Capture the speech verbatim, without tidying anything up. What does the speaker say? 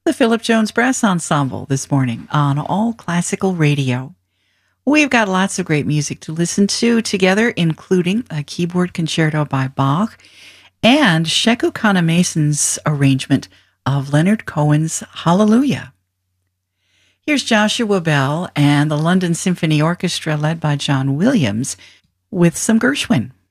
The Philip Jones Brass Ensemble this morning on All Classical Radio. We've got lots of great music to listen to together, including a keyboard concerto by Bach and Sheku Kana-Mason's arrangement of Leonard Cohen's Hallelujah. Here's Joshua Bell and the London Symphony Orchestra led by John Williams with some Gershwin.